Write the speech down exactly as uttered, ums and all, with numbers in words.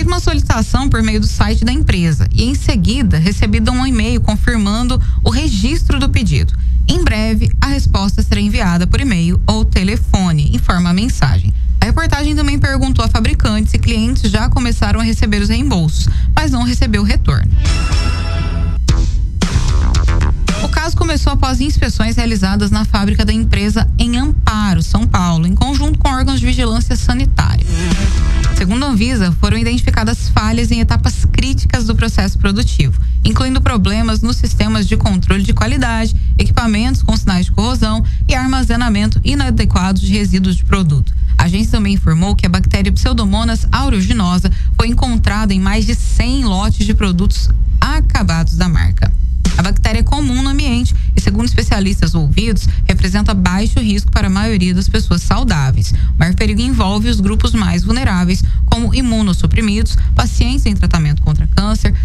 uma solicitação por meio do site da empresa e, em seguida, recebido um e-mail confirmando o registro do pedido. Em breve, a resposta será enviada por e-mail ou telefone, informa a mensagem. A reportagem também perguntou a fabricantes se clientes já começaram a receber os reembolsos, mas não recebeu o retorno. O caso começou após inspeções realizadas na fábrica da empresa em Amparo, São Paulo, em conjunto com órgãos de vigilância sanitária. Segundo a Anvisa, foram identificadas falhas em etapas críticas do processo produtivo, incluindo problemas nos sistemas de controle de qualidade, equipamentos com sinais de corrosão e armazenamento inadequado de resíduos de produto. A agência também informou que a bactéria Pseudomonas aeruginosa foi encontrada em mais de cem lotes de produtos acabados da marca. A bactéria é comum no ambiente e, segundo especialistas ouvidos, representa baixo risco para a maioria das pessoas saudáveis. O maior perigo envolve os grupos mais vulneráveis, como imunossuprimidos, pacientes em tratamento contra câncer,